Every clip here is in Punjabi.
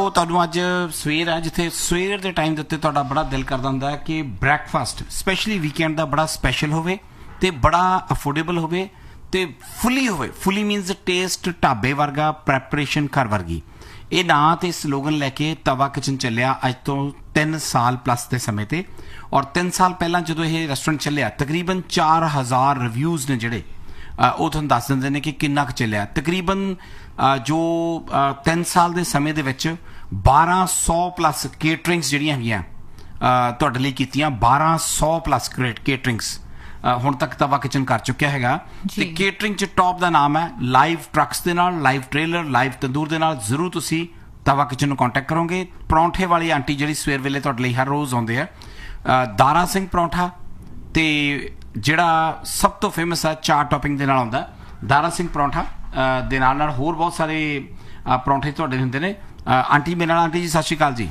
ਤੁਹਾਨੂੰ ਅੱਜ ਸਵੇਰ ਹੈ ਜਿੱਥੇ ਸਵੇਰ ਦੇ ਟਾਈਮ ਦੇ ਉੱਤੇ ਤੁਹਾਡਾ ਬੜਾ ਦਿਲ ਕਰਦਾ ਹੁੰਦਾ ਹੈ ਕਿ ਬ੍ਰੈਕਫਾਸਟ ਸਪੈਸ਼ਲੀ ਵੀਕਐਂਡ ਦਾ ਬੜਾ ਸਪੈਸ਼ਲ ਹੋਵੇ ਤੇ ਬੜਾ ਅਫੋਰਡੇਬਲ ਹੋਵੇ ਤੇ ਫੁੱਲੀ ਹੋਵੇ। ਫੁੱਲੀ ਮੀਨਸ ਟੇਸਟ ਢਾਬੇ ਵਰਗਾ, ਪ੍ਰੈਪਰੇਸ਼ਨ ਘਰ ਵਰਗੀ। ਇਹ ਨਾਂ ਤੇ ਸਲੋਗਨ ਲੈ ਕੇ ਤਵਾ ਕਿਚਨ ਚੱਲਿਆ ਅੱਜ ਤੋਂ 3 ਸਾਲ ਪਲੱਸ ਦੇ ਸਮੇਂ ਤੇ। ਔਰ 3 ਸਾਲ ਪਹਿਲਾਂ ਜਦੋਂ ਇਹ ਰੈਸਟੋਰੈਂਟ ਚੱਲਿਆ ਤਕਰੀਬਨ 4000 ਰਿਵਿਊਜ਼ ਨੇ ਜਿਹੜੇ ਉਹ ਤੁਹਾਨੂੰ ਦੱਸ ਦਿੰਦੇ ਨੇ ਕਿ ਕਿੰਨਾ ਕੁ ਚੱਲਿਆ। ਤਕਰੀਬਨ ਜੋ 3 ਸਾਲ ਦੇ ਸਮੇਂ ਦੇ ਵਿੱਚ 1200 ਪਲੱਸ ਕੇਟਰਿੰਗਸ ਜਿਹੜੀਆਂ ਹੈਗੀਆਂ ਤੁਹਾਡੇ ਲਈ ਕੀਤੀਆਂ। 1200 ਪਲੱਸ ਕੇਟਰਿੰਗਸ ਹੁਣ ਤੱਕ ਤਵਾ ਕਿਚਨ ਕਰ ਚੁੱਕਿਆ ਹੈਗਾ। ਤੇ ਕੇਟਰਿੰਗ 'ਚ ਟੌਪ ਦਾ ਨਾਮ ਹੈ। ਲਾਈਵ ਟਰੱਕਸ ਦੇ ਨਾਲ, ਲਾਈਵ ਟ੍ਰੇਲਰ, ਲਾਈਵ ਤੰਦੂਰ ਦੇ ਨਾਲ ਜ਼ਰੂਰ ਤੁਸੀਂ ਤਵਾ ਕਿਚਨ ਨੂੰ ਕੰਟੈਕਟ ਕਰੋਗੇ। ਪਰੌਂਠੇ ਵਾਲੀ ਆਂਟੀ ਜਿਹੜੀ ਸਵੇਰ ਵੇਲੇ ਤੁਹਾਡੇ ਲਈ ਹਰ ਰੋਜ਼ ਆਉਂਦੇ ਆ, ਦਾਰਾ ਸਿੰਘ ਪਰੌਂਠਾ, ਤੇ ਜਿਹੜਾ ਸਭ ਤੋਂ ਫੇਮਸ ਹੈ 4 ਟੌਪਿੰਗ ਦੇ ਨਾਲ ਆਉਂਦਾ ਦਾਰਾ ਸਿੰਘ ਪਰੌਂਠਾ ਦੇ ਨਾਲ ਹੋਰ ਬਹੁਤ ਸਾਰੇ ਪਰੌਂਠੇ ਤੁਹਾਡੇ ਹੁੰਦੇ ਨੇ। ਆਂਟੀ ਮੇਰੇ ਨਾਲ, ਆਂਟੀ ਜੀ ਸਤਿ ਸ਼੍ਰੀ ਅਕਾਲ ਜੀ।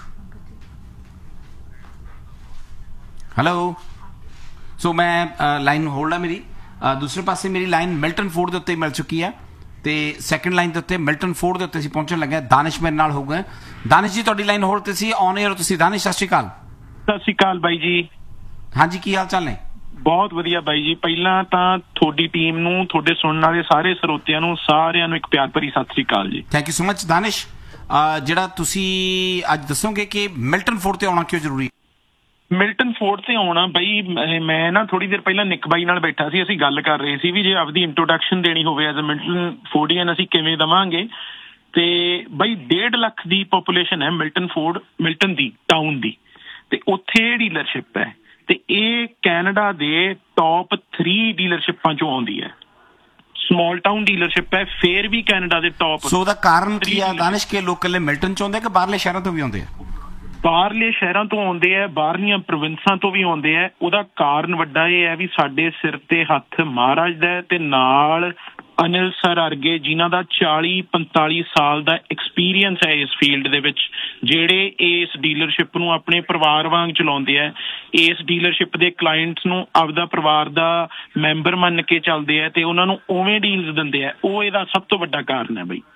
ਹੈਲੋ। ਸੋ ਮੈਂ ਲਾਈਨ ਹੋਲਡ ਆ ਮੇਰੀ। ਦੂਸਰੇ ਪਾਸੇ ਮੇਰੀ ਲਾਈਨ ਮਿਲਟਨ ਫੂਡ ਦੇ ਉੱਤੇ ਮਿਲ ਚੁੱਕੀ ਹੈ ਤੇ ਸੈਕਿੰਡ ਲਾਈਨ ਦੇ ਉੱਤੇ ਮਿਲਟਨ ਫੂਡ ਦੇ ਉੱਤੇ ਅਸੀਂ ਪਹੁੰਚਣ ਲੱਗੇ। ਦਾਨਿਸ਼ ਮੇਰੇ ਨਾਲ ਹੋਊਗਾ। ਦਾਨਿਸ਼ ਜੀ ਤੁਹਾਡੀ ਲਾਈਨ ਹੋਲਡ ਤੇ ਸੀ, ਔਨ 에ਅਰ ਤੁਸੀਂ। ਦਾਨਿਸ਼ ਸਤਿ ਸ਼੍ਰੀ ਅਕਾਲ। ਸਤਿ ਸ਼੍ਰੀ ਅਕਾਲ ਬਾਈ ਜੀ। ਹਾਂਜੀ, ਕੀ ਹਾਲ ਚਾਲ ਨੇ? ਬਹੁਤ ਵਧੀਆ ਬਾਈ ਜੀ। ਪਹਿਲਾਂ ਤਾਂ ਤੁਹਾਡੀ ਟੀਮ ਨੂੰ, ਤੁਹਾਡੇ ਸੁਣਨ ਵਾਲੇ ਸਾਰੇ ਸਰੋਤਿਆਂ ਨੂੰ, ਸਾਰਿਆਂ ਨੂੰ ਇੱਕ ਪਿਆਰ ਭਰੀ ਸਤਿ ਸ਼੍ਰੀ ਅਕਾਲ ਜੀ। Thank you so much. ਦਾਨਿਸ਼, ਜਿਹੜਾ ਤੁਸੀਂ ਅੱਜ ਦੱਸੋਗੇ ਕਿ ਮਿਲਟਨ ਫੂਡ ਤੇ ਆਉਣਾ ਕਿਉਂ ਜ਼ਰੂਰੀ? ਮਿਲਟਨ ਫੂਡ ਤੇ ਆਉਣਾ ਬਾਈ, ਮੈਂ ਨਾ ਥੋੜੀ ਦੇਰ ਪਹਿਲਾਂ ਨਿੱਕ ਬਾਈ ਨਾਲ ਬੈਠਾ ਸੀ, ਅਸੀਂ ਗੱਲ ਕਰ ਰਹੇ ਸੀ ਵੀ ਜੇ ਆਪਦੀ ਇੰਟਰੋਡਕਸ਼ਨ ਦੇਣੀ ਹੋਵੇ ਐਜ਼ ਅ ਮਿਲਟਨ ਫੂਡੀਅਨ ਅਸੀਂ ਕਿਵੇਂ ਦੇਵਾਂਗੇ। ਤੇ ਬਾਈ 1.5 ਲੱਖ ਦੀ ਪੋਪੂਲੇਸ਼ਨ ਹੈ ਮਿਲਟਨ ਦੀ ਟਾਊਨ ਦੀ, ਤੇ ਉੱਥੇ ਡੀਲਰਸ਼ਿਪ ਹੈ ਤੇ ਇਹ ਕੈਨੇਡਾ ਦੇ ਟੌਪ 3 ਡੀਲਰਸ਼ਿਪਾਂ ਚੋਂ ਆਉਂਦੀ ਹੈ। ਸਮਾਲ ਟਾਊਨ ਡੀਲਰਸ਼ਿਪ ਹੈ, ਫੇਰ ਵੀ ਕੈਨੇਡਾ ਦੇ ਟੌਪ। ਸੋ ਉਹਦਾ ਕਾਰਨ ਕੀ ਆ ਦਾਨਿਸ਼, ਕੇ ਲੋਕ ਇਕੱਲੇ ਮਿਲਟਨ ਚ ਆਉਂਦੇ ਕਿ ਬਾਹਰਲੇ ਸ਼ਹਿਰਾਂ ਤੋਂ ਵੀ ਆਉਂਦੇ ਆ? ਬਾਹਰਲੇ ਸ਼ਹਿਰਾਂ ਤੋਂ ਆਉਂਦੇ ਆ, ਬਾਹਰਲੀਆਂ ਪ੍ਰੋਵਿੰਸਾਂ ਤੋਂ ਵੀ ਆਉਂਦੇ ਆ। ਉਹਦਾ ਕਾਰਨ ਵੱਡਾ ਇਹ ਹੈ ਵੀ ਸਾਡੇ ਸਿਰ ਤੇ ਹੱਥ ਮਹਾਰਾਜ ਦਾ, ਤੇ ਨਾਲ ਅਨਿਲ ਸਰ ਵਰਗੇ ਜਿਨ੍ਹਾਂ ਦਾ 40-45 ਸਾਲ ਦਾ ਐਕਸਪੀਰੀਅੰਸ ਹੈ ਇਸ ਫੀਲਡ ਦੇ ਵਿੱਚ, ਜਿਹੜੇ ਇਸ ਡੀਲਰਸ਼ਿਪ ਨੂੰ ਆਪਣੇ ਪਰਿਵਾਰ ਵਾਂਗ ਚਲਾਉਂਦੇ ਆ। ਇਸ ਡੀਲਰਸ਼ਿਪ ਦੇ ਕਲਾਇੰਟਸ ਨੂੰ ਆਪਦਾ ਪਰਿਵਾਰ ਦਾ ਮੈਂਬਰ ਮੰਨ ਕੇ ਚੱਲਦੇ ਆ ਤੇ ਉਹਨਾਂ ਨੂੰ ਉਵੇਂ ਡੀਲਸ ਦਿੰਦੇ ਆ। ਉਹ ਇਹਦਾ ਸਭ ਤੋਂ ਵੱਡਾ ਕਾਰਨ ਹੈ ਬਈ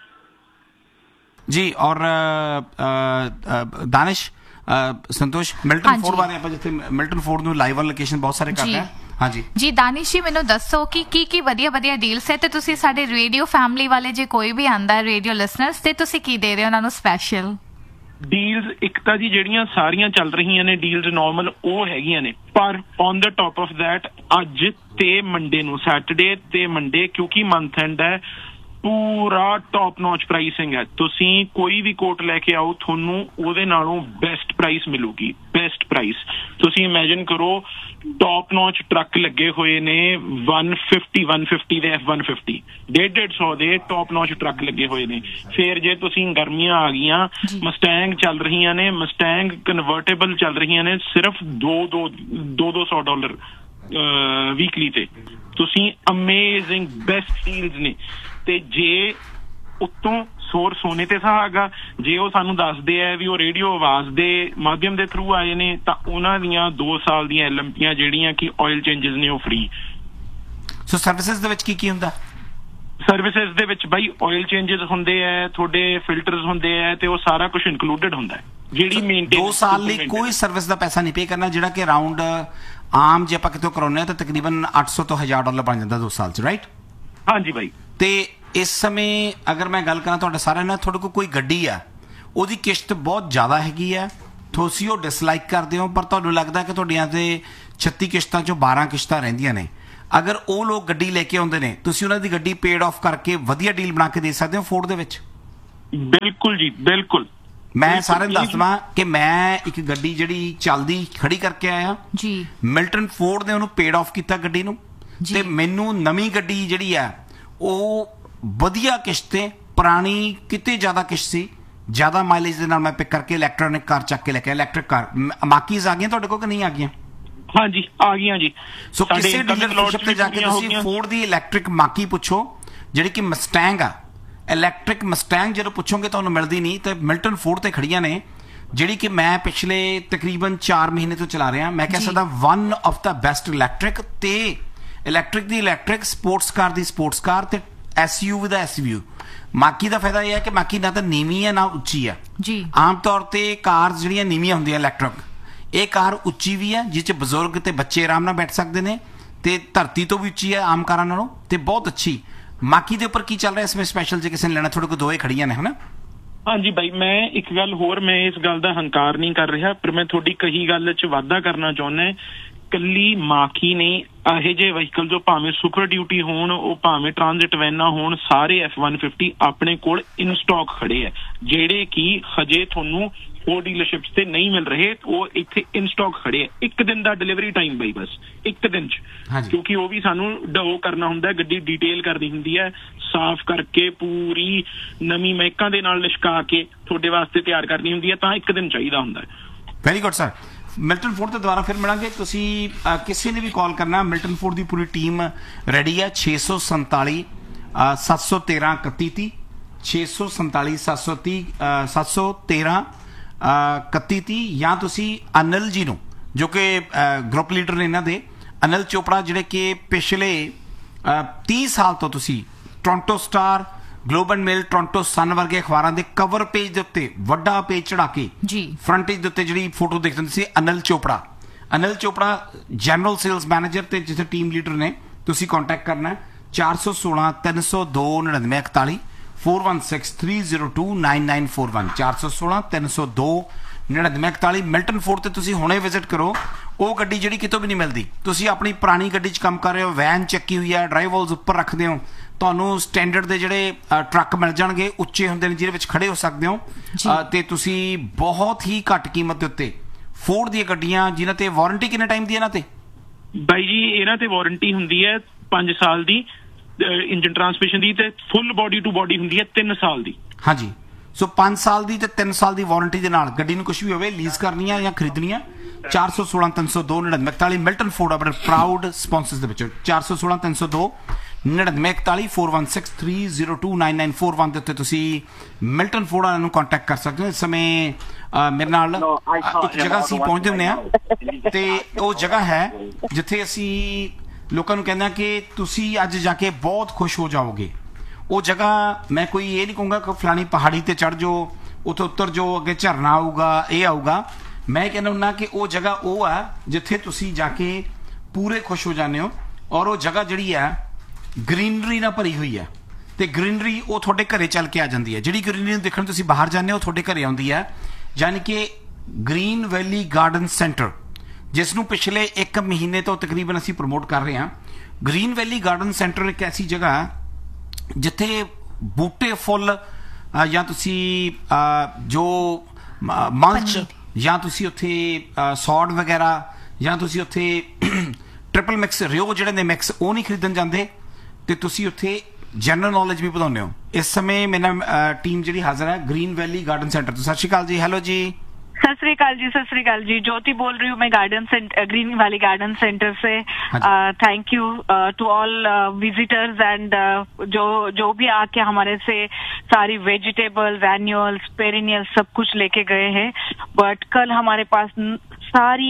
ਜੀ। ਔਰ ਦਾਨਿਸ਼, ਸੰਤੋਸ਼, ਮਿਲਟਨ ਫੂਡ ਬਾਰੇ ਆਪਾਂ ਜਿੱਥੇ ਮਿਲਟਨ ਫੂਡ ਨੂੰ ਲਾਈਵ ਔਨ ਲੋਕੇਸ਼ਨ ਬਹੁਤ ਸਾਰੇ ਕਰਦੇ ਆ। ਹਾਂਜੀ ਜੀ ਦਾਨਿਸ਼ ਜੀ, ਮੈਨੂੰ ਦੱਸੋ ਕਿ ਕੀ ਵਧੀਆ ਡੀਲਸ ਹੈ ਤੇ ਤੁਸੀਂ ਸਾਡੇ ਰੇਡੀਓ ਫੈਮਿਲੀ ਵਾਲੇ ਜੇ ਕੋਈ ਵੀ ਆਂਦਾ ਰੇਡੀਓ ਲਿਸਨਰਸ ਤੇ ਤੁਸੀਂ ਕੀ ਦੇ ਰਹੇ ਹੋ ਉਹਨਾਂ ਨੂੰ ਸਪੈਸ਼ਲ ਡੀਲਸ? ਇੱਕ ਤਾਂ ਜੀ ਜਿਹੜੀਆਂ ਸਾਰੀਆਂ ਚੱਲ ਰਹੀਆਂ ਨੇ ਡੀਲਸ ਨਾਰਮਲ ਉਹ ਹੈਗੀਆਂ ਨੇ, ਪਰ on the top of that ਅੱਜ ਤੇ ਮੰਡੇ ਨੂੰ, ਸੈਟਰਡੇ ਤੇ ਮੰਡੇ, ਕਿਉਂਕਿ ਮੰਥ ਐਂਡ ਹੈ, ਪੂਰਾ ਟੌਪ ਨੌਚ ਪ੍ਰਾਈਸਿੰਗ ਹੈ। ਤੁਸੀਂ ਕੋਈ ਵੀ ਕੋਟ ਲੈ ਕੇ ਆਓ, ਤੁਹਾਨੂੰ ਉਹਦੇ ਨਾਲੋਂ ਬੈਸਟ ਪ੍ਰਾਈਸ ਮਿਲੂਗੀ। ਬੈਸਟ ਪ੍ਰਾਈਸ ਤੁਸੀਂ ਇਮੇਜਿਨ ਕਰੋ, ਟੌਪ ਨੌਚ ਟਰੱਕ ਲੱਗੇ ਹੋਏ ਨੇ 150 ਦੇ F-150, 150 ਦੇ ਟੌਪ ਨੌਚ ਟਰੱਕ ਲੱਗੇ ਹੋਏ ਨੇ। ਫਿਰ ਜੇ ਤੁਸੀਂ ਗਰਮੀਆਂ ਆ ਗਈਆਂ, ਮਸਟੈਂਗ ਚੱਲ ਰਹੀਆਂ ਨੇ, ਮਸਟੈਂਗ ਕਨਵਰਟੇਬਲ ਚੱਲ ਰਹੀਆਂ ਨੇ ਸਿਰਫ $200 ਵੀਕਲੀ ਤੇ। ਤੁਸੀਂ ਅਮੇਜ਼ਿੰਗ ਬੈਸਟ ਡੀਲਸ ਨੇ। ਤੇ ਜੇ ਉੱਤੋਂ ਸੋਨੇ ਤੇ ਸੁਹਾਗਾ, ਜੇ ਉਹ ਸਾਨੂੰ ਦੱਸਦੇ ਆ ਵੀ ਉਹ ਰੇਡੀਓ ਆਵਾਜ਼ ਦੇ ਮਾਧਿਅਮ ਦੇ ਥਰੂ ਆਏ ਨੇ, ਤਾਂ ਉਹਨਾਂ ਦੀਆਂ 2 ਸਾਲ ਦੀਆਂ LMPਆਂ ਜਿਹੜੀਆਂ ਕਿ ਆਇਲ ਚੇਂਜਸ ਨੇ ਉਹ ਫ੍ਰੀ। ਸੋ ਸਰਵਿਸਿਜ਼ ਦੇ ਵਿੱਚ ਕੀ ਹੁੰਦਾ? ਸਰਵਿਸਿਜ਼ ਦੇ ਵਿੱਚ ਬਾਈ ਆਇਲ ਚੇਂਜਸ ਹੁੰਦੇ ਆ, ਤੁਹਾਡੇ ਫਿਲਟਰਸ ਹੁੰਦੇ ਆ, ਤੇ ਉਹ ਸਾਰਾ ਕੁਝ ਇਨਕਲੂਡਡ ਹੁੰਦਾ ਹੈ। ਜਿਹੜੀ ਮੇਨਟੇਨ 2 ਸਾਲ ਲਈ ਕੋਈ ਸਰਵਿਸ ਦਾ ਪੈਸਾ ਨਹੀਂ ਪੇ ਕਰਨਾ, ਜਿਹੜਾ ਕਿ ਅਰਾਊਂਡ ਆਮ ਜੇ ਆਪਾਂ ਕਿਤੋਂ ਕਰਾਉਂਦੇ ਆ ਤਾਂ ਤਕਰੀਬਨ $800 ਤੋਂ $1000 ਬਣ ਜਾਂਦਾ 2 ਸਾਲ 'ਚ, ਰਾਈਟ? ਹਾਂਜੀ ਬਾਈ। ਤੇ ਇਸ ਸਮੇਂ ਅਗਰ ਮੈਂ ਗੱਲ ਕਰਾਂ ਤੁਹਾਡੇ ਸਾਰਿਆਂ ਨਾਲ, ਤੁਹਾਡੇ ਕੋਲ ਕੋਈ ਗੱਡੀ ਆ, ਉਹਦੀ ਕਿਸ਼ਤ ਬਹੁਤ ਜ਼ਿਆਦਾ ਹੈਗੀ ਆ, ਤੁਸੀਂ ਉਹ ਡਿਸਲਾਈਕ ਕਰਦੇ ਹੋ, ਪਰ ਤੁਹਾਨੂੰ ਲੱਗਦਾ ਕਿ ਤੁਹਾਡੀਆਂ ਤੇ 36 ਕਿਸ਼ਤਾਂ 'ਚੋਂ 12 ਕਿਸ਼ਤਾਂ ਰਹਿੰਦੀਆਂ ਨੇ। ਅਗਰ ਉਹ ਲੋਕ ਗੱਡੀ ਲੈ ਕੇ ਆਉਂਦੇ ਨੇ, ਤੁਸੀਂ ਉਹਨਾਂ ਦੀ ਗੱਡੀ ਪੇਡ ਆਫ ਕਰਕੇ ਵਧੀਆ ਡੀਲ ਬਣਾ ਕੇ ਦੇ ਸਕਦੇ ਹੋ ਫੋਰਡ ਦੇ ਵਿੱਚ। ਬਿਲਕੁਲ ਜੀ, ਬਿਲਕੁਲ। ਮੈਂ ਸਾਰਿਆਂ ਨੂੰ ਦੱਸ ਦੇਵਾਂ ਕਿ ਮੈਂ ਇੱਕ ਗੱਡੀ ਜਿਹੜੀ ਚੱਲਦੀ ਖੜੀ ਕਰਕੇ ਆਇਆ ਜੀ। ਮਿਲਟਨ ਫੋਰਡ ਨੇ ਉਹਨੂੰ ਪੇਡ ਆਫ ਕੀਤਾ ਗੱਡੀ ਨੂੰ, ਤੇ ਮੈਨੂੰ ਨਵੀਂ ਗੱਡੀ ਜਿਹੜੀ ਆ ਉਹ ਵਧੀਆ ਕਿਸ਼ਤ ਤੇ, ਪੁਰਾਣੀ ਕਿਤੇ ਜ਼ਿਆਦਾ ਕਿਸ਼ਤ ਸੀ, ਜ਼ਿਆਦਾ ਮਾਈਲੇਜ ਦੇ ਨਾਲ ਮੈਂ ਪਿਕ ਕਰਕੇ ਇਲੈਕਟ੍ਰੋਨਿਕ ਕਾਰ ਚੱਕ ਕੇ ਲੈ ਕੇ, ਇਲੈਕਟ੍ਰਿਕ ਕਾਰ ਮਾਕੀਜ਼ ਆ ਗਈਆਂ ਤੁਹਾਡੇ ਕੋਲ ਕਿ ਨਹੀਂ ਆ ਗਈਆਂ? ਹਾਂਜੀ ਆ ਗਈਆਂ ਜੀ। ਸੋ ਕਿਸੇ ਡੀਲਰਸ਼ਿਪ ਤੇ ਜਾ ਕੇ ਤੁਸੀਂ ਫੋਰਡ ਦੀ ਇਲੈਕਟ੍ਰਿਕ ਮਾਕੀ ਪੁੱਛੋ, ਜਿਹੜੀ ਕਿ ਮਸਟੈਂਗ ਆ, ਇਲੈਕਟ੍ਰਿਕ ਮਸਟੈਂਗ ਜਦੋਂ ਪੁੱਛੋਗੇ ਤੁਹਾਨੂੰ ਮਿਲਦੀ ਨਹੀਂ, ਤੇ ਮਿਲਟਨ ਫੋਰਡ ਤੇ ਖੜੀਆਂ ਨੇ, ਜਿਹੜੀ ਕਿ ਮੈਂ ਪਿਛਲੇ ਤਕਰੀਬਨ 4 ਮਹੀਨੇ ਤੋਂ ਚਲਾ ਰਿਹਾ। ਮੈਂ ਕਹਿ ਸਕਦਾ one of the best electric, ਤੇ ਇਲੈਕਟ੍ਰਿਕ ਦੀ ਇਲੈਕਟ੍ਰਿਕ, ਸਪੋਰਟਸ ਕਾਰ ਦੀ ਸਪੋਰਟਸ ਕਾਰ, ਤੇ SUV ਦਾ SUV। ਮਾਕੀ ਦਾ ਫਾਇਦਾ ਇਹ ਹੈ ਕਿ ਮਾਕੀ ਨਾ ਤਾਂ ਨੀਵੀਂ ਹੈ ਨਾ ਉੱਚੀ ਹੈ ਜੀ। ਆਮ ਤੌਰ ਤੇ ਕਾਰ ਜਿਹੜੀਆਂ ਨੀਵੀਆਂ ਹੁੰਦੀਆਂ ਇਲੈਕਟ੍ਰਿਕ, ਇਹ ਕਾਰ ਉੱਚੀ ਵੀ ਹੈ ਜਿਸ 'ਚ ਬਜ਼ੁਰਗ ਤੇ ਬੱਚੇ ਆਰਾਮ ਨਾਲ ਬੈਠ ਸਕਦੇ ਨੇ, ਤੇ ਧਰਤੀ ਤੋਂ ਵੀ ਉੱਚੀ ਹੈ ਆਮ ਕਾਰਾਂ ਨਾਲੋਂ, ਤੇ ਬਹੁਤ ਅੱਛੀ। ਮਾਕੀ ਦੇ ਉੱਪਰ ਕੀ ਚੱਲ ਰਿਹਾ ਇਸ ਵਿੱਚ ਸਪੈਸ਼ਲ, ਜੇ ਕਿਸੇ ਨੇ ਲੈਣਾ? ਤੁਹਾਡੇ ਕੋਲ ਦੋਏ ਖੜੀਆਂ ਨੇ, ਹਨਾ? ਹਾਂਜੀ ਬਾਈ, ਮੈਂ ਇੱਕ ਗੱਲ ਹੋਰ, ਮੈਂ ਇਸ ਗੱਲ ਦਾ ਹੰਕਾਰ ਨਹੀਂ ਕਰ ਰਿਹਾ, ਪਰ ਮੈਂ ਤੁਹਾਡੀ ਕਹੀ ਗੱਲ 'ਚ ਵਾਧਾ ਕਰਨਾ ਚਾਹੁੰਦਾ। ਕੱਲੀ ਮਾਕੀ ਨੇ ਇਹੋ ਜਿਹੇ ਵਹੀਕਲ ਜੋ ਭਾਵੇਂ ਸੁਪਰ ਡਿਊਟੀ ਹੋਣ, ਉਹ ਭਾਵੇਂ ਟ੍ਰਾਂਜ਼ਿਟ ਵੈਨਾਂ ਹੋਣ, ਸਾਰੇ F-150 ਆਪਣੇ ਕੋਲ ਇਨ ਸਟਾਕ ਖੜੇ ਆ, ਜਿਹੜੇ ਕਿ ਹਜੇ ਤੁਹਾਨੂੰ ਉਹ ਡੀਲਰਸ਼ਿਪਸ ਤੇ ਨਹੀਂ ਮਿਲ ਰਹੇ, ਉਹ ਇੱਥੇ ਇਨ ਸਟਾਕ ਖੜੇ ਆ। ਇੱਕ ਦਿਨ ਦਾ ਡਿਲੀਵਰੀ ਟਾਈਮ ਬਈ, ਬਸ ਇੱਕ ਦਿਨ 'ਚ, ਕਿਉਂਕਿ ਉਹ ਵੀ ਸਾਨੂੰ ਡੋ ਕਰਨਾ ਹੁੰਦਾ, ਗੱਡੀ ਡਿਟੇਲ ਕਰਨੀ ਹੁੰਦੀ ਹੈ, ਸਾਫ਼ ਕਰਕੇ ਪੂਰੀ ਨਵੀਂ ਮਹਿਕਾਂ ਦੇ ਨਾਲ ਲਿਸ਼ਕਾ ਕੇ ਤੁਹਾਡੇ ਵਾਸਤੇ ਤਿਆਰ ਕਰਨੀ ਹੁੰਦੀ ਹੈ, ਤਾਂ ਇੱਕ ਦਿਨ ਚਾਹੀਦਾ ਹੁੰਦਾ ਹੈ। Very good sir. Milton Ford ਤੇ ਦੁਬਾਰਾ ਫਿਰ ਮਿਲਾਂਗੇ। ਤੁਸੀਂ ਕਿਸੇ ਨੇ ਵੀ ਕਾਲ ਕਰਨਾ, ਮਿਲਟਨ ਫੋਰਡ ਦੀ ਪੂਰੀ ਟੀਮ ਰੈਡੀ ਹੈ। 647 713 3130 647 713 3130, ਜਾਂ ਤੁਸੀਂ ਅਨਿਲ ਜੀ ਨੂੰ, ਜੋ ਕਿ ਗਰੁੱਪ ਲੀਡਰ ਨੇ ਇਹਨਾਂ ਦੇ, ਅਨਿਲ ਚੋਪੜਾ, ਜਿਹੜੇ ਕਿ ਪਿਛਲੇ 30 ਸਾਲ ਤੋਂ ਤੁਸੀਂ Toronto star, globe and male, Toronto ਸਨ ਵਰਗੇ ਅਖਬਾਰਾਂ ਦੇ ਕਵਰ ਪੇਜ ਦੇ ਉੱਤੇ ਵੱਡਾ ਪੇਜ ਚੜਾ ਕੇ ਫਰੰਟ ਪੇਜ ਦੇ ਉੱਤੇ ਜਿਹੜੀ ਫੋਟੋ ਦੇਖਦੇ ਹੁੰਦੇ ਸੀ, Anil Chopra general sales manager ਤੇ ਜਿੱਥੇ ਟੀਮ ਲੀਡਰ ਨੇ। ਤੁਸੀਂ ਕੰਟੈਕਟ ਕਰਨਾ 416 302 9941 416 302 9941 416 302 9941। ਮਿਲਟਨ ਫੋਰਡ ਤੇ ਤੁਸੀਂ ਹੁਣੇ ਵਿਜ਼ਿਟ ਕਰੋ। ਉਹ ਗੱਡੀ ਜਿਹੜੀ ਕਿਤੋਂ ਵੀ ਨਹੀਂ ਮਿਲਦੀ। ਤੁਸੀਂ ਆਪਣੀ ਪੁਰਾਣੀ ਗੱਡੀ 'ਚ ਕੰਮ ਕਰ ਰਹੇ ਹੋ, ਵੈਨ ਚੱਕੀ ਹੋਈ ਹੈ, ਡਰਾਈਵ ਵਾਲਸ ਉੱਪਰ ਰੱਖਦੇ ਹੋ, ਤੁਹਾਨੂੰ ਸਟੈਂਡਰਡ ਦੇ ਜਿਹੜੇ ਟਰੱਕ ਮਿਲ ਜਾਣਗੇ, ਉੱਚੇ ਹੁੰਦੇ ਨੇ, ਜਿਹਦੇ ਵਿੱਚ ਖੜੇ ਹੋ ਸਕਦੇ ਹੋ, ਤੇ ਤੁਸੀਂ ਬਹੁਤ ਹੀ ਘੱਟ ਕੀਮਤ ਦੇ ਉੱਤੇ ਫੋਰਡ ਦੀਆਂ ਗੱਡੀਆਂ, ਜਿਨ੍ਹਾਂ ਤੇ ਵਾਰੰਟੀ ਕਿੰਨੇ ਟਾਈਮ ਦੀ ਇਹਨਾਂ ਤੇ? ਬਾਈ ਜੀ, ਇਹਨਾਂ ਤੇ ਵਾਰੰਟੀ ਹੁੰਦੀ ਹੈ 5 ਸਾਲ ਦੀ ਇੰਜਨ ਟਰਾਂਸਮਿਸ਼ਨ ਦੀ, ਤੇ ਫੁੱਲ ਬੋਡੀ ਟੂ ਬੋਡੀ ਹੁੰਦੀ ਹੈ 3 ਸਾਲ ਦੀ। ਹਾਂਜੀ, ਸੋ 5 ਸਾਲ ਦੀ ਤੇ 3 ਸਾਲ ਦੀ ਵਾਰੰਟੀ ਦੇ ਨਾਲ ਗੱਡੀ ਨੂੰ ਕੁਝ ਵੀ ਹੋਵੇ, ਲੀਜ਼ ਕਰਨੀ ਹੈ ਜਾਂ ਖਰੀਦਣੀ ਹੈ, 416 302 9941। ਮਿਲਟਨ ਫੋਰਡ ਆਪਣੇ ਪ੍ਰਾਊਡ ਸਪਾਂਸਰਸ ਦੇ ਵਿੱਚੋਂ 416 302 9941 416 302 9941 ਦੇ ਉੱਤੇ ਤੁਸੀਂ ਮਿਲਟਨ ਫੋਰਡ ਵਾਲਿਆਂ ਨੂੰ ਕੰਟੈਕਟ ਕਰ ਸਕਦੇ ਹੋ। ਇਸ ਸਮੇਂ ਮੇਰੇ ਨਾਲ ਇੱਕ ਜਗ੍ਹਾ ਅਸੀਂ ਪਹੁੰਚਦੇ ਹੁੰਦੇ ਹਾਂ, ਤੇ ਉਹ ਜਗ੍ਹਾ ਹੈ ਜਿੱਥੇ ਅਸੀਂ ਲੋਕਾਂ ਨੂੰ ਕਹਿੰਦੇ ਹਾਂ ਕਿ ਤੁਸੀਂ ਅੱਜ ਜਾ ਕੇ ਬਹੁਤ ਖੁਸ਼ ਹੋ ਜਾਓਗੇ। ਉਹ ਜਗ੍ਹਾ, ਮੈਂ ਕੋਈ ਇਹ ਨਹੀਂ ਕਹੂੰਗਾ ਕਿ ਫਲਾਣੀ ਪਹਾੜੀ ਤੇ ਚੜ੍ਹ ਜਾਓ, ਉੱਥੇ ਉੱਤਰ ਜਾਓ, ਅੱਗੇ ਝਰਨਾ ਆਊਗਾ, ਇਹ ਆਊਗਾ। ਮੈਂ ਕਹਿੰਦਾ ਹੁੰਦਾ ਕਿ ਉਹ ਜਗ੍ਹਾ ਉਹ ਹੈ ਜਿੱਥੇ ਤੁਸੀਂ ਜਾ ਕੇ ਪੂਰੇ ਖੁਸ਼ ਹੋ ਜਾਂਦੇ ਹੋ। ਔਰ ਉਹ ਜਗ੍ਹਾ ਜਿਹੜੀ ਹੈ ਗ੍ਰੀਨਰੀ ਨਾਲ ਭਰੀ ਹੋਈ ਹੈ, ਤੇ ਗ੍ਰੀਨਰੀ ਉਹ ਤੁਹਾਡੇ ਘਰੇ ਚੱਲ ਕੇ ਆ ਜਾਂਦੀ ਹੈ। ਜਿਹੜੀ ਗ੍ਰੀਨਰੀ ਨੂੰ ਦੇਖਣ ਤੁਸੀਂ ਬਾਹਰ ਜਾਂਦੇ ਹੋ, ਤੁਹਾਡੇ ਘਰੇ ਆਉਂਦੀ ਹੈ। ਯਾਨੀ ਕਿ ਗ੍ਰੀਨ ਵੈਲੀ ਗਾਰਡਨ ਸੈਂਟਰ, ਜਿਸ ਨੂੰ ਪਿਛਲੇ 1 ਮਹੀਨੇ ਤੋਂ ਤਕਰੀਬਨ ਅਸੀਂ ਪ੍ਰਮੋਟ ਕਰ ਰਹੇ ਹਾਂ। ਗ੍ਰੀਨ ਵੈਲੀ ਗਾਰਡਨ ਸੈਂਟਰ ਇੱਕ ਐਸੀ ਜਗ੍ਹਾ ਜਿੱਥੇ ਬੂਟੇ, ਫੁੱਲ, ਜਾਂ ਤੁਸੀਂ ਜੋ ਮਲਚ, ਜਾਂ ਤੁਸੀਂ ਉੱਥੇ ਸੌਡ ਵਗੈਰਾ, ਜਾਂ ਤੁਸੀਂ ਉੱਥੇ ਟ੍ਰਿਪਲ ਮਿਕਸ ਰਿਓ ਜਿਹੜੇ ਨੇ ਮਿਕਸ, ਉਹ ਨਹੀਂ ਖਰੀਦਣ ਜਾਂਦੇ, ਤੇ ਤੁਸੀਂ ਉੱਥੇ ਜਨਰਲ ਨੌਲੇਜ ਵੀ ਵਧਾਉਂਦੇ ਹੋ। ਇਸ ਸਮੇਂ ਮੇਰੇ ਨਾਲ ਟੀਮ ਜਿਹੜੀ ਹਾਜ਼ਰ ਹੈ ਗ੍ਰੀਨ ਵੈਲੀ ਗਾਰਡਨ ਸੈਂਟਰ ਤੋਂ। ਸਤਿ ਸ਼੍ਰੀ ਅਕਾਲ ਜੀ। ਹੈਲੋ ਜੀ। सत श्री अकाल जी। ज्योति बोल रही हूँ मैं ग्रीन वैली गार्डन सेंटर से। Thank you to all visitors and जो भी आके हमारे से सारी वेजिटेबल्स, एनुअल्स, पेरिनियल्स सब कुछ लेके गए हैं। बट कल हमारे पास सारी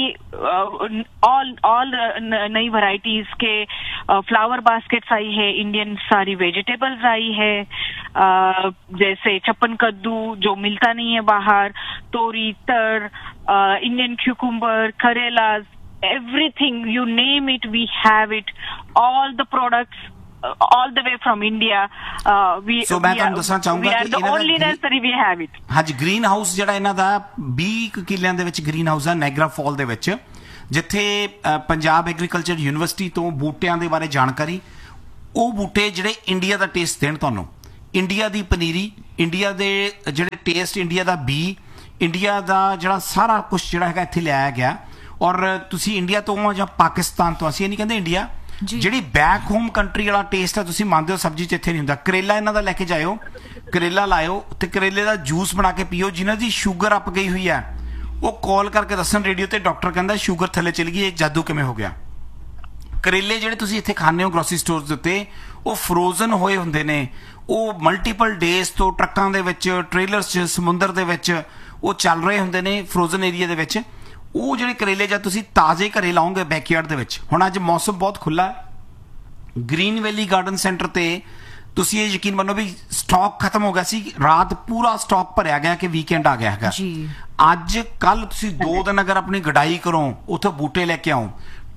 ऑल नई वैरायटीज के फ्लावर बास्केट्स आई है, इंडियन सारी वेजिटेबल्स आई है, जैसे छप्पन कद्दू जो मिलता नहीं है बाहर, तोरी, तर, Indian cucumber, karelas, everything you name it we have it, all the products all the way from India. So ਮੈਂ ਤੁਹਾਨੂੰ ਦੱਸਣਾ ਚਾਹੂੰਗਾ ਕਿ the only nursery we have it. ਹਾਂਜੀ, ਗ੍ਰੀਨ ਹਾਊਸ ਜਿਹੜਾ ਇਹਨਾਂ ਦਾ 20 ਕਿੱਲਿਆਂ ਦੇ ਵਿੱਚ ਗ੍ਰੀਨ ਹਾਊਸ ਹੈ ਨਾਇਗਰਾ ਫਾਲ ਦੇ ਵਿੱਚ, ਜਿੱਥੇ ਪੰਜਾਬ ਐਗਰੀਕਲਚਰ ਯੂਨੀਵਰਸਿਟੀ ਤੋਂ ਬੂਟਿਆਂ ਦੇ ਬਾਰੇ ਜਾਣਕਾਰੀ, ਉਹ ਬੂਟੇ ਜਿਹੜੇ ਇੰਡੀਆ ਦਾ ਟੇਸਟ ਦੇਣ ਤੁਹਾਨੂੰ, ਇੰਡੀਆ ਦੀ ਪਨੀਰੀ, ਇੰਡੀਆ ਦੇ ਜਿਹੜੇ ਟੇਸਟ, ਇੰਡੀਆ ਦਾ ਬੀ, ਇੰਡੀਆ ਦਾ ਜਿਹੜਾ ਸਾਰਾ ਕੁਝ ਜਿਹੜਾ ਹੈਗਾ ਇੱਥੇ ਲਿਆਇਆ ਗਿਆ। ਔਰ ਤੁਸੀਂ ਇੰਡੀਆ ਤੋਂ ਜਾਂ ਪਾਕਿਸਤਾਨ ਤੋਂ, ਅਸੀਂ ਇਹ ਨਹੀਂ ਕਹਿੰਦੇ ਇੰਡੀਆ, ਜਿਹੜੀ ਬੈਕ ਹੋਮ ਕੰਟਰੀ ਵਾਲਾ ਟੇਸਟ ਹੈ ਤੁਸੀਂ ਮੰਨਦੇ ਹੋ ਸਬਜ਼ੀ 'ਚ ਇੱਥੇ ਨਹੀਂ ਹੁੰਦਾ। ਕਰੇਲਾ ਇਹਨਾਂ ਦਾ ਲੈ ਕੇ ਜਾਇਓ, ਕਰੇਲਾ ਲਾਇਓ ਤੇ ਕਰੇਲੇ ਦਾ ਜੂਸ ਬਣਾ ਕੇ ਪੀਓ। ਜਿਨ੍ਹਾਂ ਦੀ ਸ਼ੂਗਰ ਅਪ ਗਈ ਹੋਈ ਹੈ ਉਹ ਕਾਲ ਕਰਕੇ ਦੱਸਣ ਰੇਡੀਓ ਤੇ, ਡਾਕਟਰ ਕਹਿੰਦਾ ਸ਼ੂਗਰ ਥੱਲੇ ਚਲੀ ਗਈ, ਇਹ ਜਾਦੂ ਕਿਵੇਂ ਹੋ ਗਿਆ। ਕਰੇਲੇ ਜਿਹੜੇ ਤੁਸੀਂ ਇੱਥੇ ਖਾਂਦੇ ਹੋ ਗਰੋਸਰੀ ਸਟੋਰਸ ਦੇ ਉੱਤੇ, ਉਹ ਫਰੋਜ਼ਨ ਹੋਏ ਹੁੰਦੇ ਨੇ, ਉਹ ਮਲਟੀਪਲ ਡੇਜ਼ ਤੋਂ ਟਰੱਕਾਂ ਦੇ ਵਿੱਚ, ਟ੍ਰੇਲਰਸ 'ਚ, ਸਮੁੰਦਰ ਦੇ ਵਿੱਚ ਉਹ ਚੱਲ ਰਹੇ ਹੁੰਦੇ ਨੇ ਫਰੋਜ਼ਨ ਏਰੀਆ ਦੇ ਵਿੱਚ। ਉਹ ਜਿਹੜੇ ਕਰੇਲੇ ਜਦ ਤੁਸੀਂ ਤਾਜ਼ੇ ਘਰੇ ਲਾਓਗੇ ਬੈਕਯਾਰਡ ਦੇ ਵਿੱਚ, ਹੁਣ ਅੱਜ ਮੌਸਮ ਬਹੁਤ ਖੁੱਲ੍ਹਾ, ਗ੍ਰੀਨ ਵੈਲੀ ਗਾਰਡਨ ਸੈਂਟਰ ਤੇ ਤੁਸੀਂ ਇਹ ਯਕੀਨ ਮੰਨੋ ਵੀ ਸਟਾਕ ਖਤਮ ਹੋ ਗਿਆ ਸੀ, ਰਾਤ ਪੂਰਾ ਸਟਾਕ ਭਰਿਆ ਗਿਆ ਕਿ ਵੀਕਐਂਡ ਆ ਗਿਆ ਹੈਗਾ ਜੀ। ਅੱਜ ਕੱਲ ਤੁਸੀਂ 2 ਦਿਨ ਅਗਰ ਆਪਣੀ ਗਡਾਈ ਕਰੋ, ਉੱਥੋਂ ਬੂਟੇ ਲੈ ਕੇ ਆਓ,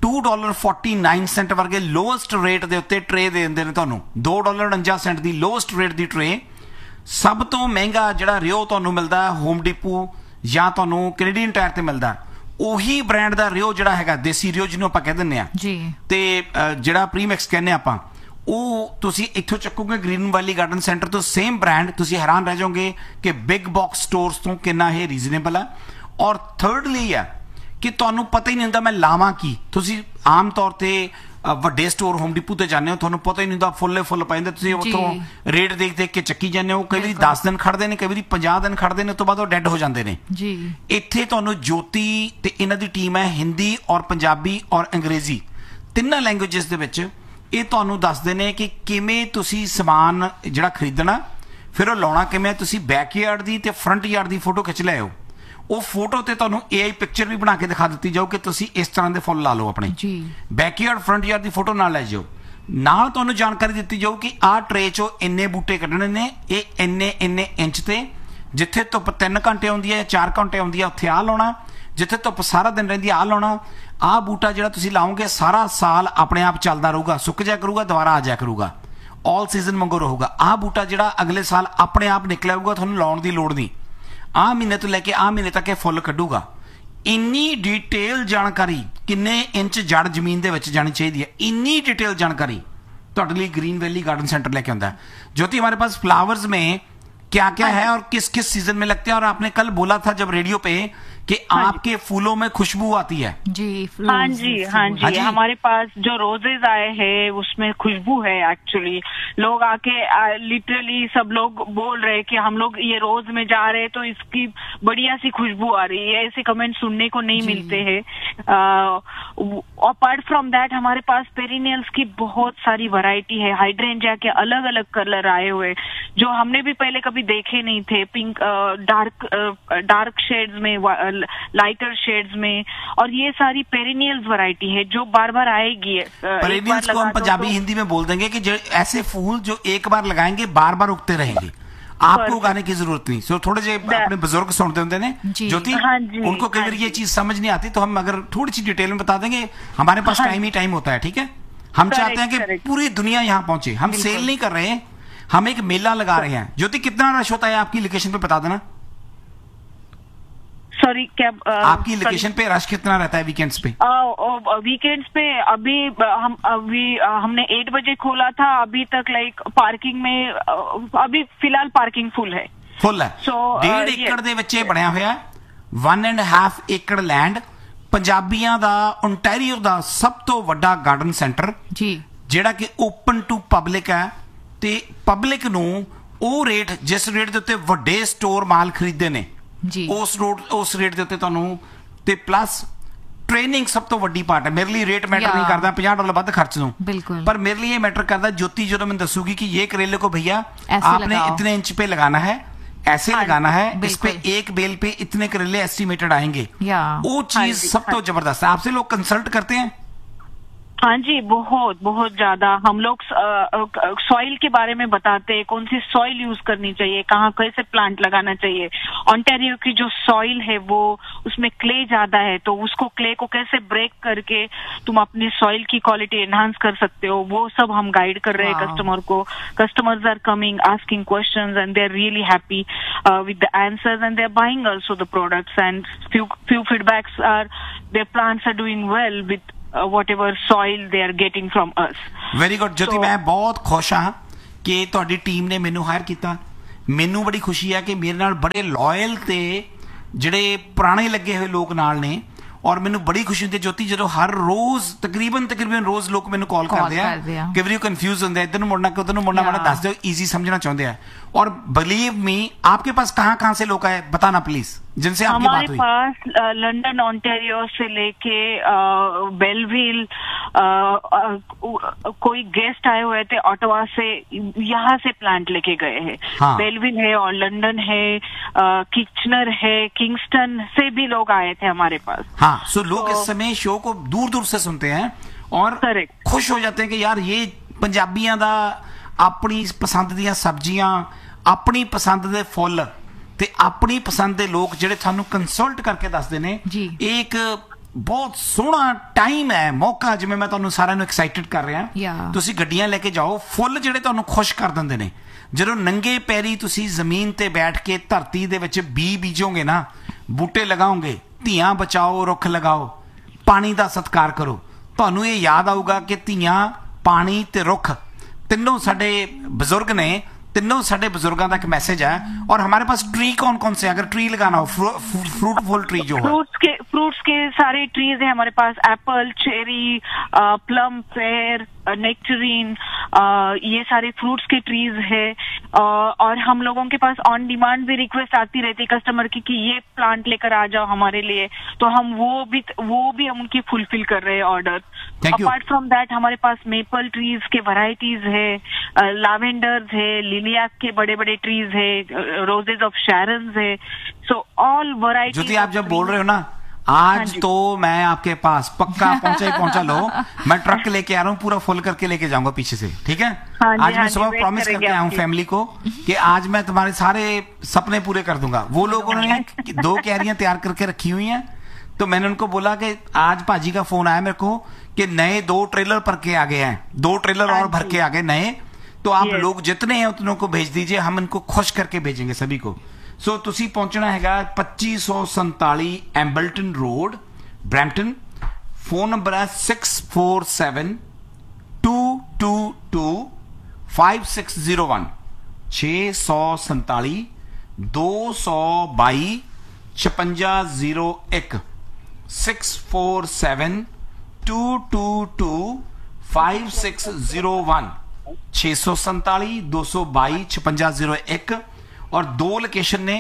$2.49 ਵਰਗੇ ਲੋਐਸਟ ਰੇਟ ਦੇ ਉੱਤੇ ਟਰੇ ਦੇ ਦਿੰਦੇ ਨੇ ਤੁਹਾਨੂੰ। $2.49 ਦੀ ਲੋਐਸਟ ਰੇਟ ਦੀ ਟਰੇ। ਸਭ ਤੋਂ ਮਹਿੰਗਾ ਜਿਹੜਾ ਰਿਓ ਤੁਹਾਨੂੰ ਮਿਲਦਾ ਹੋਮ ਡਿਪੂ ਜਾਂ ਤੁਹਾਨੂੰ ਕੈਨੇਡੀਅਨ ਟਾਇਰ ਤੇ ਮਿਲਦਾ, ਉਹੀ ਬ੍ਰਾਂਡ ਦਾ ਰਿਓ ਜਿਹੜਾ ਹੈਗਾ, ਦੇਸੀ ਰਿਓ ਜਿਹਨੂੰ ਆਪਾਂ ਕਹਿ ਦਿੰਦੇ ਆ ਜੀ, ਤੇ ਜਿਹੜਾ ਪ੍ਰੀਮੈਕਸ ਕਹਿੰਦੇ ਆਪਾਂ, ਉਹ ਤੁਸੀਂ ਇੱਥੋਂ ਚੱਕੋਗੇ ਗ੍ਰੀਨ ਵੈਲੀ ਗਾਰਡਨ ਸੈਂਟਰ ਤੋਂ, ਸੇਮ ਬ੍ਰਾਂਡ। ਤੁਸੀਂ ਹੈਰਾਨ ਰਹਿ ਜਾਓਗੇ ਕਿ ਬਿਗ ਬਾਕਸ ਸਟੋਰਸ ਤੋਂ ਕਿੰਨਾ ਇਹ ਰੀਜ਼ਨੇਬਲ ਹੈ। ਔਰ ਥਰਡਲੀ ਹੈ ਕਿ ਤੁਹਾਨੂੰ ਪਤਾ ਹੀ ਨਹੀਂ ਹੁੰਦਾ ਮੈਂ ਲਾਵਾਂ ਕੀ। ਤੁਸੀਂ ਆਮ ਤੌਰ ਤੇ ਵੱਡੇ ਸਟੋਰ ਹੋਮ ਡਿਪੂ ਤੇ ਜਾਂਦੇ ਹੋ, ਤੁਹਾਨੂੰ ਪਤਾ ਹੀ ਨਹੀਂ ਹੁੰਦਾ, ਫੁੱਲ ਪੈ ਜਾਂਦੇ, ਤੁਸੀਂ ਉੱਥੋਂ ਰੇਟ ਦੇਖ ਕੇ ਚੱਕੀ ਜਾਂਦੇ ਹੋ। ਕਈ ਵਾਰੀ 10 ਦਿਨ ਖੜਦੇ ਨੇ, ਕਈ ਵਾਰੀ 50 ਦਿਨ ਖੜਦੇ ਨੇ, ਉਸ ਤੋਂ ਬਾਅਦ ਉਹ ਡੈਡ ਹੋ ਜਾਂਦੇ ਨੇ ਜੀ। ਇੱਥੇ ਤੁਹਾਨੂੰ ਜੋਤੀ ਤੇ ਇਹਨਾਂ ਦੀ ਟੀਮ ਹੈ, ਹਿੰਦੀ ਔਰ ਪੰਜਾਬੀ ਔਰ ਅੰਗਰੇਜ਼ੀ ਤਿੰਨਾਂ ਲੈਂਗੁਏਜਸ ਦੇ ਵਿੱਚ ਇਹ ਤੁਹਾਨੂੰ ਦੱਸਦੇ ਨੇ ਕਿ ਕਿਵੇਂ ਤੁਸੀਂ ਸਮਾਨ ਜਿਹੜਾ ਖਰੀਦਣਾ, ਫਿਰ ਉਹ ਲਾਉਣਾ ਕਿਵੇਂ। ਤੁਸੀਂ ਬੈਕਯਾਰਡ ਦੀ ਤੇ ਫਰੰਟ ਯਾਰਡ ਦੀ ਫੋਟੋ ਖਿੱਚ ਲਿਆਓ, ਉਹ ਫੋਟੋ ਤੇ ਤੁਹਾਨੂੰ AI ਪਿਕਚਰ ਵੀ ਬਣਾ ਕੇ ਦਿਖਾ ਦਿੱਤੀ ਜਾਓ ਕਿ ਤੁਸੀਂ ਇਸ ਤਰ੍ਹਾਂ ਦੇ ਫੁੱਲ ਲਾ ਲਓ ਆਪਣੇ ਜੀ। ਬੈਕਯਾਰਡ ਫਰੰਟ ਯਾਰਡ ਦੀ ਫੋਟੋ ਨਾਲ ਲੈ ਜਾਓ, ਨਾਲ ਤੁਹਾਨੂੰ ਜਾਣਕਾਰੀ ਦਿੱਤੀ ਜਾਓ ਕਿ ਆਹ ਟਰੇ ਚੋਂ ਇੰਨੇ ਬੂਟੇ ਕੱਢਣੇ ਨੇ, ਇਹ ਇੰਨੇ ਇੰਚ ਤੇ, ਜਿੱਥੇ ਧੁੱਪ 3 ਘੰਟੇ ਆਉਂਦੀ ਹੈ 4 ਘੰਟੇ ਆਉਂਦੀ ਹੈ ਉੱਥੇ ਆਹ ਲਾਉਣਾ, ਜਿੱਥੇ ਧੁੱਪ ਸਾਰਾ ਦਿਨ ਰਹਿੰਦੀ ਆਹ ਲਾਉਣਾ। ਆਹ ਬੂਟਾ ਜਿਹੜਾ ਤੁਸੀਂ ਲਾਓਗੇ ਸਾਰਾ ਸਾਲ ਆਪਣੇ ਆਪ ਚੱਲਦਾ ਰਹੂਗਾ, ਸੁੱਕ ਜਾਇਆ ਕਰੂਗਾ, ਦੁਬਾਰਾ ਆ ਜਾਇਆ ਕਰੂਗਾ, ਆਲ ਸੀਜ਼ਨ ਵਾਂਗੂ ਰਹੂਗਾ। ਆਹ ਬੂਟਾ ਜਿਹੜਾ ਅਗਲੇ ਸਾਲ ਆਪਣੇ ਆਪ ਨਿਕਲਿਆ ਹੋਊਗਾ, ਤੁਹਾਨੂੰ ਲਾਉਣ ਦੀ ਲੋੜ ਨਹੀਂ। ਆਹ ਮਹੀਨੇ ਤੋਂ ਲੈ ਕੇ ਆਹ ਮਹੀਨੇ ਤੱਕ ਇਹ ਫੁੱਲ ਕੱਢੂਗਾ। ਇੰਨੀ ਡਿਟੇਲ ਜਾਣਕਾਰੀ, ਕਿੰਨੇ ਇੰਚ ਜੜ ਜ਼ਮੀਨ ਦੇ ਵਿੱਚ ਜਾਣੀ ਚਾਹੀਦੀ ਹੈ, ਇੰਨੀ डिटेल जानकारी ਤੁਹਾਡੇ ਲਈ ग्रीन वैली गार्डन सेंटर लेके आता है। ज्योति, हमारे पास फ्लावर्स में क्या क्या है और किस किस सीजन में लगते हैं? और आपने कल बोला था जब रेडियो पे कि आपके फूलों में खुशबू आती है जी। हाँ जी, हमारे पास जो रोजेज आए हैं उसमें खुशबू है। एक्चुअली लोग आके लिटरली सब लोग बोल रहे हैं कि हम लोग ये रोज में जा रहे हैं तो इसकी बढ़िया सी खुशबू आ रही है। ऐसे कमेंट सुनने को नहीं मिलते हैं। अपार्ट फ्रॉम दैट हमारे पास पेरिनियल्स की बहुत सारी वैरायटी है। हाइड्रेंजिया के अलग अलग कलर आए हुए जो हमने भी पहले कभी देखे नहीं थे। पिंक, डार्क शेड्स में, लाइटर शेड्स में, और ये सारी पेरिनियल्स वैरायटी है जो बार बार आएगी। पेरिनियल्स को हम पंजाबी हिंदी में बोल देंगे कि जो ऐसे फूल जो एक बार लगाएंगे बार बार उगते रहेंगे, आपको उगाने की जरूरत नहीं। सो थोड़े से अपने बुजुर्ग सुनते होते हैं ज्योति, उनको कई बार ये चीज समझ नहीं आती, तो हम अगर थोड़ी सी डिटेल में बता देंगे। हमारे पास टाइम ही टाइम होता है, ठीक है। हम चाहते हैं कि पूरी दुनिया यहाँ पहुंचे। हम सेल नहीं कर रहे हैं, हम एक मेला लगा रहे हैं। ज्योति, कितना रश होता है आपकी लोकेशन पे बता देना। सॉरी, क्या आपकी लोकेशन पे रश कितना रहता है वीकेंड्स पे? वीकेंड्स पे अभी हमने 8 बजे खोला था, अभी तक लाइक पार्किंग में अभी फिलहाल पार्किंग फुल है। 1.5 एकड़ ਦੇ ਵਿੱਚ ਬਣਿਆ ਹੋਇਆ 1.5 ਏਕੜ ਲੈਂਡ, ਪੰਜਾਬੀਆਂ ਦਾ ਓਨਟਾਰੀਓ ਦਾ ਸਭ ਤੋਂ ਵੱਡਾ ਗਾਰਡਨ ਸੈਂਟਰ ਜੀ, ਜਿਹੜਾ ਕਿ ਓਪਨ ਟੂ ਪਬਲਿਕ ਹੈ। ਤੇ ਪਬਲਿਕ ਨੂੰ ਉਹ ਰੇਟ, ਜਿਸ ਰੇਟ ਦੇ ਉੱਤੇ ਵੱਡੇ ਸਟੋਰ ਮਾਲ ਖਰੀਦਦੇ ਨੇ ਉਸ ਰੇਟ ਦੇ ਉੱਤੇ ਤੁਹਾਨੂੰ, ਤੇ ਪਲੱਸ ट्रेनिंग सब तो वड्डी पार्ट है। मेरे लिए रेट मैटर नहीं करता, $50 ਵੱਧ खर्च दूं, पर मेरे लिए मैटर करता ज्योति जो मैं दसूगी कि ये करेले को भैया आपने इतने इंच पे लगाना है, ऐसे लगाना है, इस पे एक बेल पे इतने करेले एस्टिमेटेड आएंगे। वो चीज सब तो जबरदस्त है। आपसे लोग कंसल्ट करते हैं? हाँ जी, बहुत बहुत ज्यादा। हम लोग सॉइल के बारे में बताते हैं, कौन सी सॉइल यूज करनी चाहिए, कहाँ कैसे प्लांट लगाना चाहिए। ओंटारियो की जो सॉइल है वो उसमें क्ले ज्यादा है, तो उसको क्ले को कैसे ब्रेक करके तुम अपनी सॉइल की क्वालिटी एनहांस कर सकते हो, वो सब हम गाइड कर रहे हैं कस्टमर को। Customers are coming asking questions and they are really happy with the answers and they are buying also the products and few feedbacks are their plants are doing well with whatever soil they are getting from us. Very good ज्योति, मैं बहुत खुश हाँ कि ਤੁਹਾਡੀ ਟੀਮ ਨੇ ਮੈਨੂੰ ਹਾਇਰ ਕੀਤਾ। ਮੈਨੂੰ ਬੜੀ ਖੁਸ਼ੀ ਹੈ ਕਿ ਮੇਰੇ ਨਾਲ ਬੜੇ ਲਾਇਲ ਤੇ ਜਿਹੜੇ ਪੁਰਾਣੇ ਲੱਗੇ ਹੋਏ ਲੋਕ ਨਾਲ ਨੇ। ਔਰ ਮੈਨੂੰ ਬੜੀ ਖੁਸ਼ੀ ਹੁੰਦੀ ज्योति ਜਦੋਂ ਹਰ ਰੋਜ਼ ਤਕਰੀਬਨ ਰੋਜ਼ ਲੋਕ ਮੈਨੂੰ ਕਾਲ ਕਰਦੇ ਆ, ਕਈ ਵਾਰੀ ਕੰਫਿਊਜ਼ ਹੁੰਦੇ, ਇੱਧਰ ਨੂੰ ਮੁੜਨਾ ਕਿ ਉੱਧਰ ਨੂੰ ਮੁੜਨਾ, ਮੈਨੂੰ ਦੱਸ ਦਿਓ, ਈਜ਼ੀ समझना चाहते हैं। और बिलीव मी, आपके पास कहाँ से लोग आए बताना प्लीज, जिनसे आपकी बात हुई। हमारे पास लंदन ओंटारियो से लेके बेलविल, कोई गेस्ट आए हुए थे ऑटवा से, यहाँ से प्लांट लेके गए हैं। बेलविल है और लंदन है, किचनर है, किंगस्टन से भी लोग आए थे हमारे पास। हाँ, सो लोग इस समय शो को दूर दूर से सुनते हैं और खुश हो जाते हैं कि यार ये पंजाबियां दा ਆਪਣੀ ਪਸੰਦ ਦੀਆਂ ਸਬਜ਼ੀਆਂ, ਆਪਣੀ ਪਸੰਦ ਦੇ ਫੁੱਲ ਤੇ ਆਪਣੀ ਪਸੰਦ ਦੇ ਲੋਕ ਜਿਹੜੇ ਤੁਹਾਨੂੰ ਕੰਸਲਟ ਕਰਕੇ ਦੱਸਦੇ ਨੇ। ਜੀ। ਇਹ ਇੱਕ ਬਹੁਤ ਸੋਹਣਾ ਟਾਈਮ ਹੈ, ਮੌਕਾ, ਜਿਵੇਂ ਮੈਂ ਤੁਹਾਨੂੰ ਸਾਰਿਆਂ ਨੂੰ ਐਕਸਾਈਟਡ ਕਰ ਰਿਹਾ। Yeah. ਤੁਸੀਂ ਗੱਡੀਆਂ ਲੈ ਕੇ ਜਾਓ, ਫੁੱਲ ਜਿਹੜੇ ਤੁਹਾਨੂੰ ਖੁਸ਼ ਕਰ ਦਿੰਦੇ ਨੇ। ਜਦੋਂ ਨੰਗੇ ਪੈਰੀ ਤੁਸੀਂ ਜ਼ਮੀਨ ਤੇ ਬੈਠ ਕੇ ਧਰਤੀ ਦੇ ਵਿੱਚ ਬੀਜੋਗੇ ਨਾ, ਬੂਟੇ ਲਗਾਓਗੇ, ਧੀਆਂ ਬਚਾਓ, ਰੁੱਖ ਲਗਾਓ, ਪਾਣੀ ਦਾ ਸਤਿਕਾਰ ਕਰੋ, ਤੁਹਾਨੂੰ ਇਹ ਯਾਦ ਆਊਗਾ ਕਿ ਧੀਆਂ, ਪਾਣੀ ਤੇ ਰੁੱਖ ਤਿੰਨों ਸਾਡੇ ਬਜ਼ੁਰਗ ਨੇ। तीनों साढ़े बुजुर्गों का एक मैसेज है। और हमारे पास ट्री कौन कौन से, अगर ट्री लगाना हो, फ्रूटफुल ट्री जो है, फ्रूट्स के सारे ट्रीज हैं हमारे पास, एप्पल, चेरी, प्लम, पेयर, नेक्टरीन, ये सारे फ्रूट्स के ट्रीज है। और हम लोगों के पास ऑन डिमांड भी रिक्वेस्ट आती रहती है कस्टमर की कि ये प्लांट लेकर आ जाओ हमारे लिए, तो हम वो भी हम उनकी फुलफिल कर रहे हैं ऑर्डर। अपार्ट फ्रॉम दैट हमारे पास मेपल ट्रीज के वैरायटीज है, लावेंडर्स है, लिलियाक के बड़े बड़े ट्रीज है, रोजेज ऑफ शैरन्स है। So all variety. ज्योति, आप जब बोल रहे हो ना, आज तो मैं आपके पास पक्का पहुंचा लो, मैं ट्रक लेके आ रहा हूँ, पूरा फुल करके लेके जाऊंगा पीछे से, ठीक है? आज मैं सुबह प्रॉमिस करके आया हूँ फैमिली को कि आज मैं तुम्हारे सारे सपने पूरे कर दूंगा। वो लोगों ने 2 कैरियां तैयार करके रखी हुई हैं, तो मैंने उनको बोला कि आज पाजी का फोन आया मेरे को कि नए 2 ट्रेलर भर के आ गए हैं, 2 ट्रेलर और भर के आ गए नए, तो आप लोग जितने हैं उतनों को भेज दीजिए, हम इनको खुश करके भेजेंगे सभी को। सो तुसी पहुंचना हैगा 2547 एम्बल्टन रोड, ब्रैम्पटन। फोन नंबर है 647-222-5601, 647-222-5601, 647-222-5601, 647-222-5601। और 2 लोकेशन ने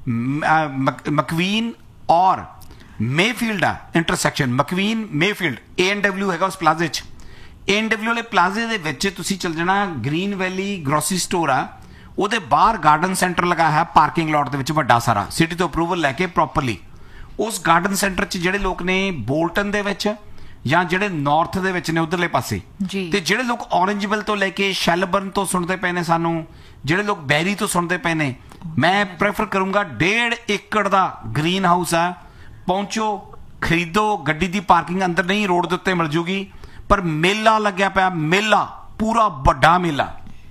मकवीन और मेफील्ड इंटरसेक्शन, मकवीन मेफील्ड, A&W हैगा उस प्लाजे च। A&W वाले प्लाजे दे विच तुसी चल जाना, ग्रीन वैली ग्रोसरी स्टोर आ, ਉਹਦੇ ਬਾਹਰ ਗਾਰਡਨ ਸੈਂਟਰ ਲਗਾਇਆ ਹੈ ਪਾਰਕਿੰਗ ਲੋਟ ਦੇ ਵਿੱਚ ਵੱਡਾ ਸਾਰਾ, ਸਿਟੀ ਤੋਂ ਅਪਰੂਵਲ ਲੈ ਕੇ ਪ੍ਰੋਪਰਲੀ। ਉਸ ਗਾਰਡਨ ਸੈਂਟਰ 'ਚ ਜਿਹੜੇ ਲੋਕ ਨੇ ਬੋਲਟਨ ਦੇ ਵਿੱਚ ਜਾਂ ਜਿਹੜੇ ਨਾਰਥ ਦੇ ਵਿੱਚ ਨੇ ਉਧਰਲੇ ਪਾਸੇ, ਤੇ ਜਿਹੜੇ ਲੋਕ ਔਰੰਜਵਿਲ ਤੋਂ ਲੈ ਕੇ ਸ਼ੈਲਬਰਨ ਤੋਂ ਸੁਣਦੇ ਪਏ ਨੇ ਸਾਨੂੰ, ਜਿਹੜੇ ਲੋਕ ਬੈਰੀ ਤੋਂ ਸੁਣਦੇ ਪਏ ਨੇ, ਮੈਂ ਪ੍ਰੈਫਰ ਕਰੂੰਗਾ 1.5 ਏਕੜ ਦਾ ਗ੍ਰੀਨ ਹਾਊਸ ਆ, ਪਹੁੰਚੋ, ਖਰੀਦੋ। ਗੱਡੀ ਦੀ ਪਾਰਕਿੰਗ ਅੰਦਰ ਨਹੀਂ, ਰੋਡ ਦੇ ਉੱਤੇ ਮਿਲ ਜੂਗੀ, ਪਰ ਮੇਲਾ ਲੱਗਿਆ ਪਿਆ, ਮੇਲਾ ਪੂਰਾ ਵੱਡਾ ਮੇਲਾ।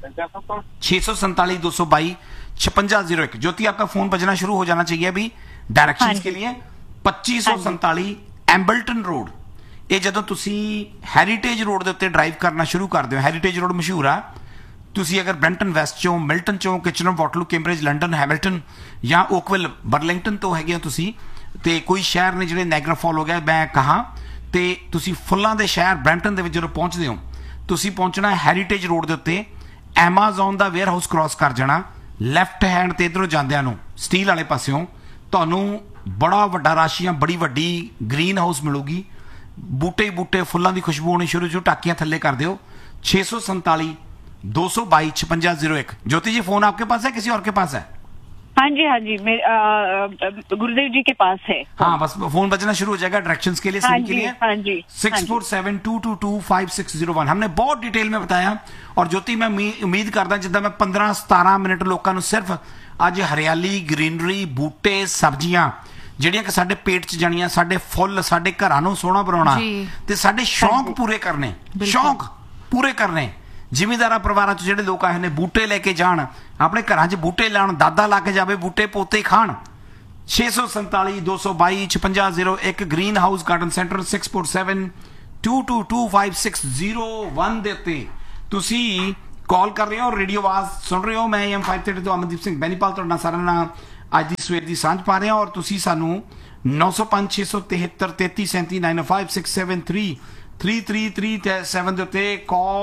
647-222-5601। ज्योति, आपका फोन बजना शुरू हो जाना चाहिए अभी डायरेक्शंस के लिए। 2547 एम्बल्टन रोड। ये जदों तुसी हैरीटेज रोड ਦੇ ਉੱਤੇ ਡਰਾਈਵ ਕਰਨਾ ਸ਼ੁਰੂ ਕਰਦੇ ਹੋ, ਹੈਰੀਟੇਜ ਰੋਡ ਮਸ਼ਹੂਰ ਆ, ਤੁਸੀਂ ਅਗਰ ਬ੍ਰੈਂਟਨ ਵੈਸਟ ਚੋਂ, ਮਿਲਟਨ ਚੋਂ, Kitchener, Waterloo, Cambridge, London, Hamilton ਜਾਂ ਓਕਵਿਲ, ਬਰਲਿੰਗਟਨ ਤੋਂ ਹੈਗੇ ਹੋ ਤੁਸੀਂ, ਤੇ ਕੋਈ ਸ਼ਹਿਰ ਨੇ ਜਿਹੜੇ ਨਾਇਗਰਾ ਫਾਲ ਹੋ ਗਿਆ ਮੈਂ ਕਹਾਂ, ਤੇ ਤੁਸੀਂ ਫੁੱਲਾਂ ਦੇ ਸ਼ਹਿਰ ਬ੍ਰੈਂਟਨ ਦੇ ਵਿੱਚ ਜਦੋਂ ਪਹੁੰਚਦੇ ਹੋ, ਤੁਸੀਂ ਪਹੁੰਚਣਾ ਹੈਰੀਟੇਜ ਰੋਡ ਦੇ ਉੱਤੇ, ਐਮਾਜ਼ੋਨ ਦਾ ਵੇਅਰ ਹਾਊਸ ਕ੍ਰਾਸ ਕਰ ਜਾਣਾ, ਲੈਫਟ ਹੈਂਡ ਤੇ ਇਧਰੋਂ ਜਾਂਦਿਆਂ ਨੂੰ ਸਟੀਲ ਵਾਲੇ ਪਾਸਿਓਂ ਤੁਹਾਨੂੰ ਬੜਾ ਵੱਡਾ ਰਾਸ਼ੀਆਂ, ਬੜੀ ਵੱਡੀ ਗ੍ਰੀਨ ਹਾਊਸ ਮਿਲੂਗੀ, ਬੂਟੇ ਹੀ ਬੂਟੇ, ਫੁੱਲਾਂ ਦੀ ਖੁਸ਼ਬੂ ਹੋਣੀ ਸ਼ੁਰੂ ਸ਼ੁਰੂ, ਟਾਕੀਆਂ ਥੱਲੇ ਕਰ ਦਿਓ। 647-222-5601। ज्योति जी, फोन आपके पास है किसी और के पास है? हाँ जी गुरुदेव जी के पास है। हाँ, बस फोन बजना शुरू हो जाएगा डायरेक्शंस के लिए, हाँ सभी के लिए। हाँ जी 647-222-5601। हमने बहुत डिटेल में बताया। और ज्योति, मैं उम्मीद करदा जिद्दां मैं 15-17 मिनट लोगों को सिर्फ अज हरियाली, ग्रीनरी, बूटे, सब्जियां ਜਿਹੜੀਆਂ ਕਿ ਸਾਡੇ ਪੇਟ 'ਚ ਜਾਣੀਆਂ, ਸਾਡੇ ਫੁੱਲ, ਸਾਡੇ ਘਰਾਂ ਨੂੰ ਸੋਹਣਾ ਬਣਾਉਣਾ ਤੇ ਸਾਡੇ ਸ਼ੌਂਕ ਪੂਰੇ ਕਰਨੇ, ਸ਼ੌਂਕ ਪੂਰੇ ਕਰਨੇ। ਜ਼ਿਮੀਂਦਾਰਾਂ ਪਰਿਵਾਰਾਂ 'ਚ ਜਿਹੜੇ ਲੋਕ ਆਏ ਨੇ, ਬੂਟੇ ਲੈ ਕੇ ਜਾਣ, ਆਪਣੇ ਘਰਾਂ 'ਚ ਬੂਟੇ ਲਾਉਣ, ਦਾਦਾ ਲਾ ਕੇ ਜਾਵੇ, ਬੂਟੇ ਪੋਤੇ ਖਾਣ। 647-222-5601 ਗ੍ਰੀਨ ਹਾਊਸ ਗਾਰਡਨ ਸੈਂਟਰ, 647-222-5601 ਦੇ ਉੱਤੇ ਤੁਸੀਂ ਕਾਲ ਕਰ ਰਹੇ ਹੋ, ਰੇਡੀਓ ਆਵਾਜ਼ ਸੁਣ ਰਹੇ ਹੋ। ਮੈਂ AM 530 ਤੋਂ ਅਮਨਦੀਪ ਸਿੰਘ ਬੈਨੀਪਾਲ ਤੁਹਾਡਾ ਸਾਰਿਆਂ ਨਾਲ ਅੱਜ ਦੀ ਸਵੇਰ ਦੀ ਸਾਂਝ ਪਾ ਰਹੇ ਹਾਂ। ਔਰ ਤੁਸੀਂ ਸਾਨੂੰ 905-673-3337 905-673-3337 ਦੇ ਉੱਤੇ ਕਾਲ